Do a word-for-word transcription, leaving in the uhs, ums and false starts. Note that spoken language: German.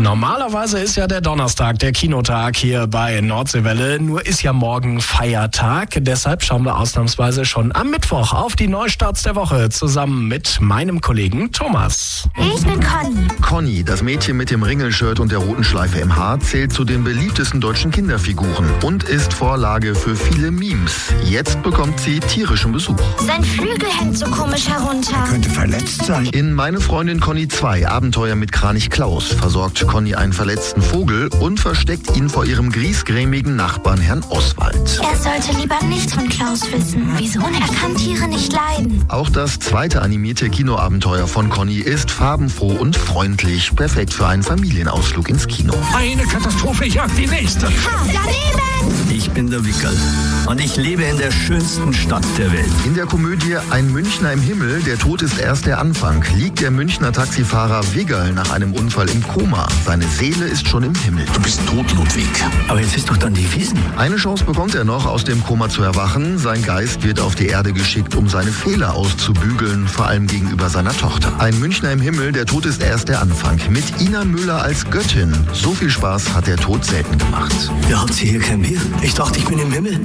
Normalerweise ist ja der Donnerstag der Kinotag hier bei Nordseewelle. Nur ist ja morgen Feiertag. Deshalb schauen wir ausnahmsweise schon am Mittwoch auf die Neustarts der Woche zusammen mit meinem Kollegen Thomas. Ich bin Conny. Conny, das Mädchen mit dem Ringelshirt und der roten Schleife im Haar, zählt zu den beliebtesten deutschen Kinderfiguren und ist Vorlage für viele Memes. Jetzt bekommt sie tierischen Besuch. Sein Flügel hängt so komisch herunter. Könnte verletzt sein. In Meine Freundin Conny zwei, Abenteuer mit Kranich Klaus, versorgt Conny einen verletzten Vogel und versteckt ihn vor ihrem griesgrämigen Nachbarn Herrn Oswald. Er sollte lieber nichts von Klaus wissen. Wieso? Er kann Tiere nicht leiden. Auch das zweite animierte Kinoabenteuer von Conny ist farbenfroh und freundlich, perfekt für einen Familienausflug ins Kino. Eine Katastrophe jagt die nächste. Ha, daneben! Ich bin der Wickel und ich lebe in der schönsten Stadt der Welt. In der Komödie Ein Münchner im Himmel, der Tod ist erst der Anfang, liegt der Münchner Taxifahrer Wiggerl nach einem Unfall im Koma. Seine Seele ist schon im Himmel. Du bist tot, Ludwig. Aber jetzt ist doch dann die Wiesn. Eine Chance bekommt er noch, aus dem Koma zu erwachen. Sein Geist wird auf die Erde geschickt, um seine Fehler auszubügeln, vor allem gegenüber seiner Tochter. Ein Münchner im Himmel, der Tod ist erst der Anfang. Mit Ina Müller als Göttin. So viel Spaß hat der Tod selten gemacht. Wer hat sie hier kein Bier? Ich dachte, ich bin im Himmel.